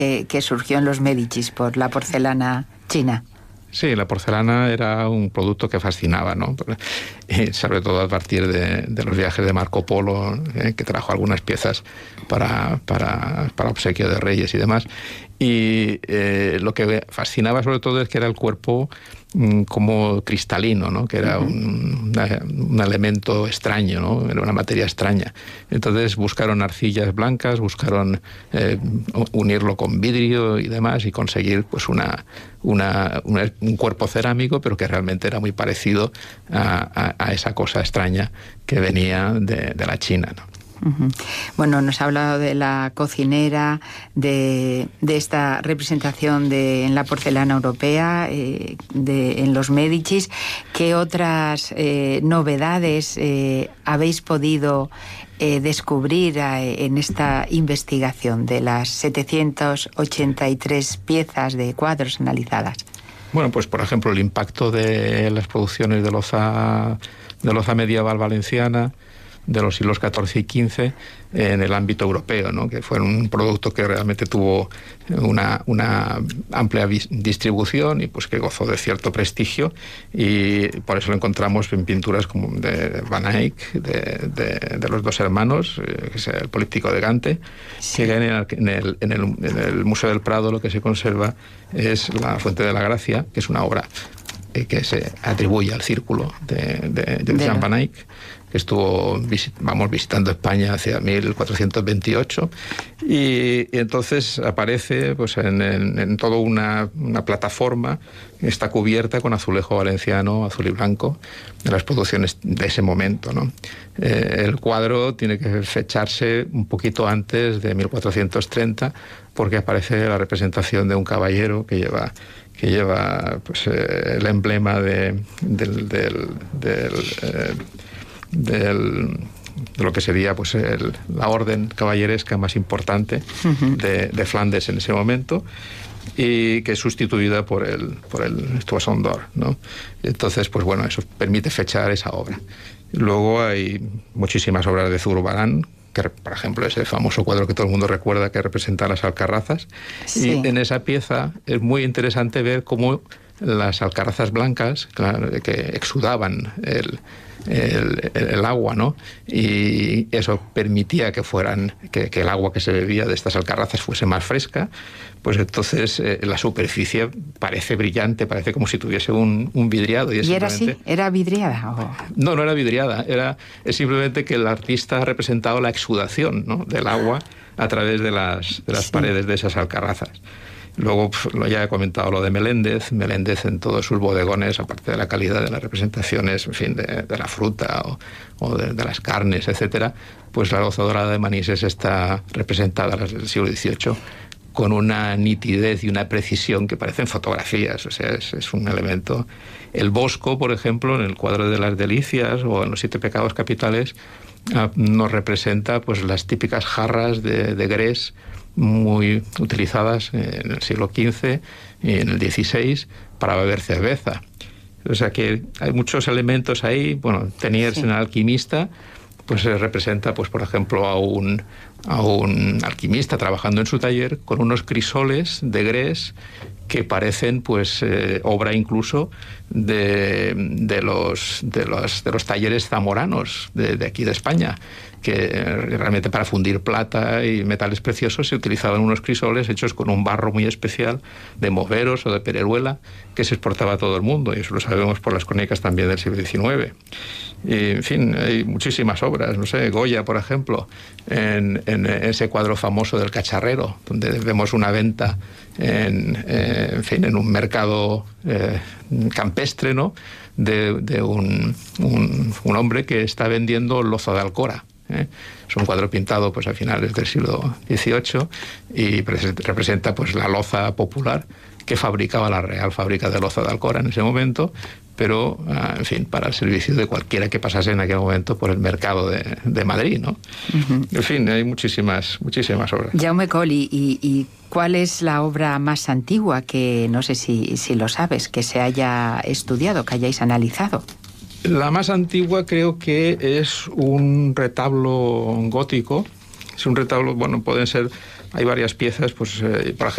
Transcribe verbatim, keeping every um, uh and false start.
eh, que surgió en los Médicis por la porcelana china. Sí, la porcelana era un producto que fascinaba, ¿no? Y sobre todo a partir de, de los viajes de Marco Polo, eh, que trajo algunas piezas para, para, para obsequio de reyes y demás. Y eh, lo que fascinaba sobre todo es que era el cuerpo mmm, como cristalino, ¿no? Que era un, una, un elemento extraño, ¿no? Era una materia extraña. Entonces buscaron arcillas blancas, buscaron eh, unirlo con vidrio y demás y conseguir pues una, una, una, un cuerpo cerámico, pero que realmente era muy parecido a, a, a esa cosa extraña que venía de, de la China, ¿no? Uh-huh. Bueno, nos ha hablado de la cocinera, de, de esta representación de, en la porcelana europea, eh, de, en los Médicis. ¿Qué otras eh, novedades eh, habéis podido eh, descubrir eh, en esta investigación de las setecientas ochenta y tres piezas de cuadros analizadas? Bueno, pues por ejemplo el impacto de las producciones de loza, de loza medieval valenciana, de los siglos catorce y quince en el ámbito europeo, ¿no? Que fue un producto que realmente tuvo una, una amplia distribución y pues que gozó de cierto prestigio, y por eso lo encontramos en pinturas como de Van Eyck, de, de, de los dos hermanos, eh, que es el Políptico de Gante, sí. Que en el, en, el, en, el, en el Museo del Prado lo que se conserva es la Fuente de la Gracia, que es una obra eh, que se atribuye al círculo de, de, de, de Jean Van Eyck, que estuvo vamos, visitando España hacia mil cuatrocientos veintiocho, y, y entonces aparece pues, en, en, en toda una, una plataforma que está cubierta con azulejo valenciano, azul y blanco, de las producciones de ese momento, ¿no? Eh, el cuadro tiene que fecharse un poquito antes de mil cuatrocientos treinta, porque aparece la representación de un caballero que lleva que lleva pues, eh, el emblema de, del... del, del eh, Del, de lo que sería pues el, la orden caballeresca más importante uh-huh. de, de Flandes en ese momento, y que es sustituida por el por el Toison d'Or, ¿no? Entonces, pues bueno, eso permite fechar esa obra. Luego hay muchísimas obras de Zurbarán, que por ejemplo es el famoso cuadro que todo el mundo recuerda, que representa las alcarrazas, sí. Y en esa pieza es muy interesante ver cómo las alcarrazas blancas, claro, que exudaban el El, el, el agua, ¿no? Y eso permitía que fueran que, que el agua que se bebía de estas alcarrazas fuese más fresca, pues entonces eh, la superficie parece brillante, parece como si tuviese un, un vidriado. ¿Y, es ¿Y era así? ¿Era vidriada? ¿O? No, no era vidriada, era, es simplemente que el artista ha representado la exudación, ¿no? Del agua a través de las, de las sí. paredes de esas alcarrazas. Luego, ya he comentado lo de Meléndez. Meléndez en todos sus bodegones, aparte de la calidad de las representaciones, en fin, de, de la fruta o, o de, de las carnes, etcétera, pues la loza dorada de Manises está representada desde el siglo dieciocho con una nitidez y una precisión que parecen fotografías. O sea, es, es un elemento. El Bosco, por ejemplo, en el cuadro de las Delicias o en los Siete Pecados Capitales, nos representa pues las típicas jarras de, de grés, muy utilizadas en el siglo quince y en el dieciséis para beber cerveza. O sea que hay muchos elementos ahí. Bueno, Teniers, sí. En el alquimista, pues se representa, pues por ejemplo, a un, a un alquimista trabajando en su taller con unos crisoles de grés que parecen pues eh, obra incluso de, de, los, de, los, de los talleres zamoranos de, de aquí de España, que realmente para fundir plata y metales preciosos se utilizaban unos crisoles hechos con un barro muy especial de Moveros o de Pereruela, que se exportaba a todo el mundo, y eso lo sabemos por las crónicas también del siglo diecinueve. Y, en fin, hay muchísimas obras, no sé, Goya, por ejemplo, en, en ese cuadro famoso del Cacharrero, donde vemos una venta en, eh, en fin, en un mercado eh, campestre, ¿no? de, de un, un, un hombre que está vendiendo loza de Alcora. ¿eh? Es un cuadro pintado pues a finales del siglo dieciocho y representa pues la loza popular que fabricaba la Real Fábrica de Loza de Alcora en ese momento, pero, en fin, para el servicio de cualquiera que pasase en aquel momento por el mercado de, de Madrid, ¿no? Uh-huh. En fin, hay muchísimas, muchísimas obras. Jaume Colli, ¿y, y cuál es la obra más antigua que, no sé si, si lo sabes, que se haya estudiado, que hayáis analizado? La más antigua creo que es un retablo gótico. Es un retablo, bueno, pueden ser, hay varias piezas, pues, eh, por ejemplo,